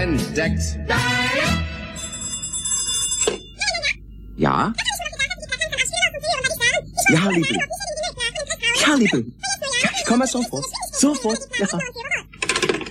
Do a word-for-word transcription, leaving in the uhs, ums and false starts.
entdeckt. Ja? Ja, Liebe. Ja, Liebe. Ich komme sofort. Sofort, ja.